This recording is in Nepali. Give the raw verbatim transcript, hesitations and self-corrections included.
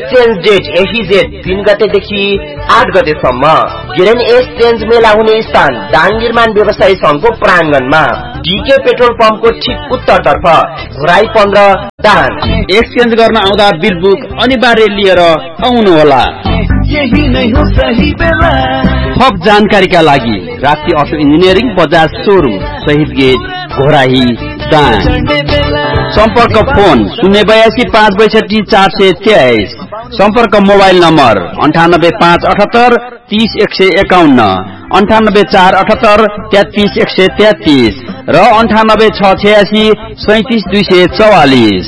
एक्सचेन्ज डेट एफिजेड तीन गतेदेखि आठ गतेसम्म। ग्रेन एक्सचेन्ज मेला हुने स्थान दाङ निर्माण व्यवसायी संघको प्राङ्गणमा, डीके पेट्रोल पम्पको ठिक उत्तरतर्फ, घोराई पन्ध्र दाङ। एक्सचेन्ज गर्न आउँदा बिल बुक अनिवार्य लिएर आउनुहोला। यही नै हो सही बेला। थप जानकारीका लागि Rapti auto engineering Bajaj showroom, शहीद गेट, घोराही दाङ। सम्पर्क फोन शून्य बयासी पाँच बैसठी चार सय तेइस। सम्पर्क मोबाइल नम्बर अन्ठानब्बे पाँच अठहत्तर तीस एक सय एकाउन्न, अन्ठानब्बे चार अठहत्तर तेत्तिस एक सय तेत्तिस र अन्ठानब्बे छ छयासी सैतिस दुई सय चौवालिस।